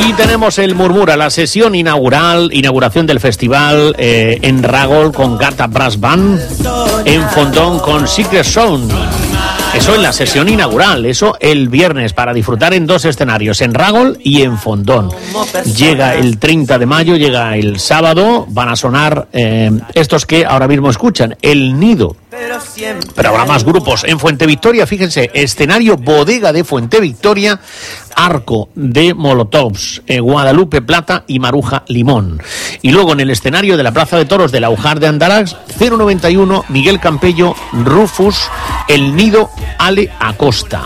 Y tenemos el Murmura, la sesión inauguración del festival en Ragol con Gata Brass Band, en Fondón con Secret Sound. Eso en la sesión inaugural, eso el viernes, para disfrutar en 2 escenarios, en Ragol y en Fondón. Llega el 30 de mayo, llega el sábado, van a sonar estos que ahora mismo escuchan, El Nido. Pero habrá más grupos. En Fuente Victoria, fíjense, escenario Bodega de Fuente Victoria, Arco de Molotovs, Guadalupe Plata y Maruja Limón. Y luego en el escenario de la Plaza de Toros de la Ujar de Andarax, 091, Miguel Campello, Rufus, El Nido, Ale Acosta.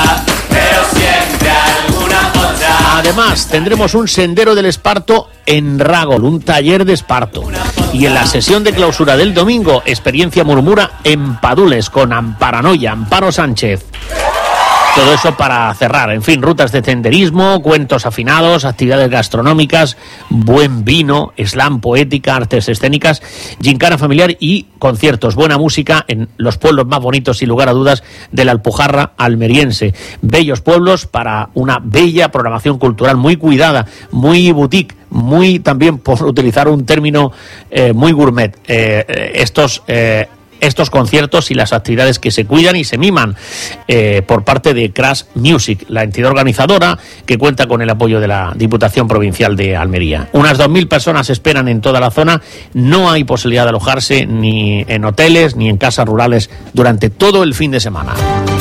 Además, tendremos un sendero del esparto en Ragol, un taller de esparto. Y en la sesión de clausura del domingo, experiencia Murmura en Padules con Amparanoia, Amparo Sánchez. Todo eso para cerrar, en fin, rutas de senderismo, cuentos afinados, actividades gastronómicas, buen vino, slam poética, artes escénicas, gincana familiar y conciertos, buena música en los pueblos más bonitos, sin lugar a dudas, de la Alpujarra almeriense. Bellos pueblos para una bella programación cultural muy cuidada, muy boutique, muy también, por utilizar un término muy gourmet, estos conciertos y las actividades que se cuidan y se miman por parte de Crash Music, la entidad organizadora que cuenta con el apoyo de la Diputación Provincial de Almería. Unas 2.000 personas esperan en toda la zona. No hay posibilidad de alojarse ni en hoteles ni en casas rurales durante todo el fin de semana.